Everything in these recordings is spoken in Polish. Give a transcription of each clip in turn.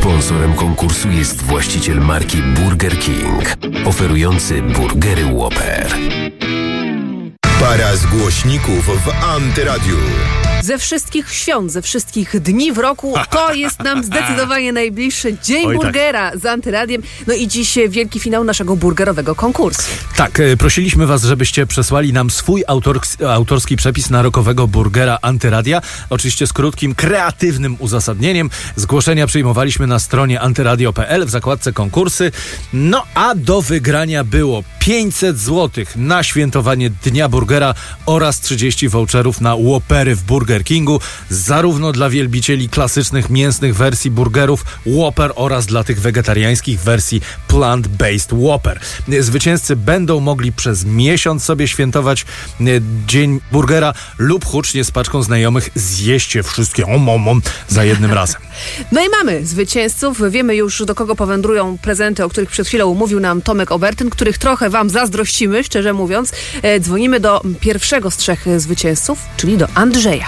Sponsorem konkursu jest właściciel marki Burger King, oferujący burgery Whopper. Para z głośników w Antyradiu. Ze wszystkich świąt, ze wszystkich dni w roku, to jest nam zdecydowanie najbliższy Dzień Burgera z Antyradiem. No i dziś wielki finał naszego burgerowego konkursu. Tak, prosiliśmy was, żebyście przesłali nam swój autorski przepis na rokowego burgera Antyradia. Oczywiście z krótkim, kreatywnym uzasadnieniem. Zgłoszenia przyjmowaliśmy na stronie antyradio.pl w zakładce konkursy. No a do wygrania było 500 zł na świętowanie Dnia Burgera oraz 30 voucherów na Whoppery w Burger Kingu, zarówno dla wielbicieli klasycznych mięsnych wersji burgerów Whopper oraz dla tych wegetariańskich wersji Plant-Based Whopper. Zwycięzcy będą mogli przez miesiąc sobie świętować Dzień Burgera lub hucznie z paczką znajomych zjeść je wszystkie za jednym razem. No i mamy zwycięzców. Wiemy już, do kogo powędrują prezenty, o których przed chwilą mówił nam Tomek Obertyn, których trochę wam zazdrościmy, szczerze mówiąc. Dzwonimy do pierwszego z 3 zwycięzców, czyli do Andrzeja.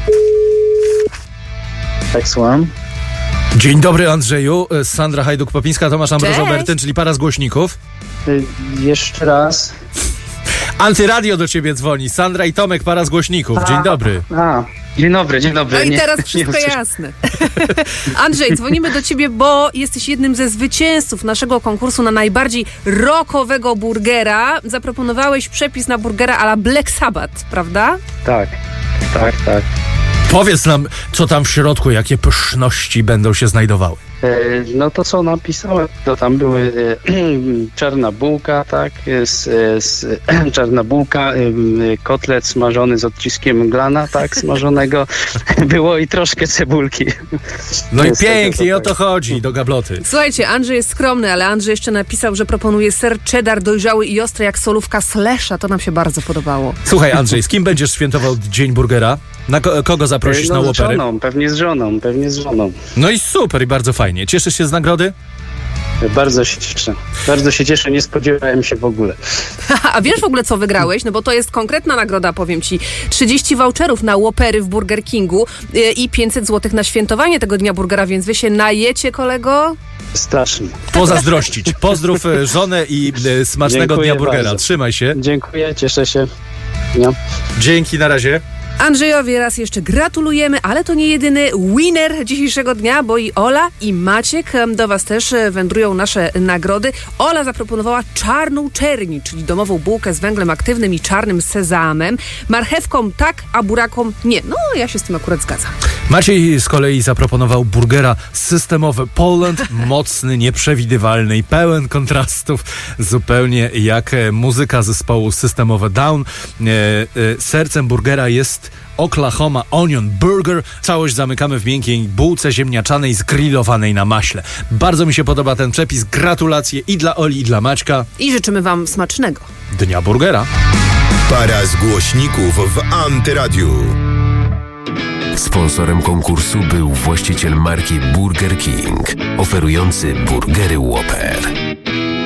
Tak, słucham. Dzień dobry, Andrzeju. Sandra Hajduk-Popińska, Tomasz Ambroż Obertyn, czyli para z głośników. Jeszcze raz. Antyradio do ciebie dzwoni. Sandra i Tomek, para z głośników. Dzień dobry. Dzień dobry. No i teraz wszystko jasne. Andrzej, dzwonimy do ciebie, bo jesteś jednym ze zwycięzców naszego konkursu na najbardziej rockowego burgera. Zaproponowałeś przepis na burgera a la Black Sabbath, prawda? Tak. Powiedz nam, co tam w środku, jakie pyszności będą się znajdowały. No to co napisałem, to tam były czarna bułka, tak, czarna bułka, kotlet smażony z odciskiem glana, tak, smażonego było i troszkę cebulki. No i pięknie, i o to chodzi, do gabloty. Słuchajcie, Andrzej jest skromny, ale Andrzej jeszcze napisał, że proponuje ser cheddar dojrzały i ostry jak solówka Slasha. To nam się bardzo podobało. Słuchaj, Andrzej, z kim będziesz świętował Dzień Burgera? Na kogo zaprosisz na Whoppery? Z żoną, pewnie z żoną. No i super, i bardzo fajnie. Cieszysz się z nagrody? Bardzo się cieszę, nie spodziewałem się w ogóle. A wiesz w ogóle, co wygrałeś? No bo to jest konkretna nagroda, powiem ci. 30 voucherów na Whoppery w Burger Kingu i 500 zł na świętowanie tego Dnia Burgera, więc wy się najecie, kolego? Strasznie. Pozazdrościć. Pozdrów żonę i smacznego Dnia Burgera. Bardzo. Trzymaj się. Dziękuję, cieszę się. No. Dzięki, na razie. Andrzejowi raz jeszcze gratulujemy, ale to nie jedyny winner dzisiejszego dnia, bo i Ola, i Maciek, do was też wędrują nasze nagrody. Ola zaproponowała czarną czerni, czyli domową bułkę z węglem aktywnym i czarnym sezamem. Marchewką tak, a buraką nie. No, ja się z tym akurat zgadzam. Maciej z kolei zaproponował burgera systemowy Poland, mocny, nieprzewidywalny i pełen kontrastów, zupełnie jak muzyka zespołu System of a Down. Sercem burgera jest Oklahoma Onion Burger. Całość zamykamy w miękkiej bułce ziemniaczanej zgrillowanej na maśle. Bardzo mi się podoba ten przepis. Gratulacje i dla Oli, i dla Maćka. I życzymy wam smacznego Dnia Burgera. Para z głośników w Antyradiu. Sponsorem konkursu był właściciel marki Burger King, oferujący burgery Whopper.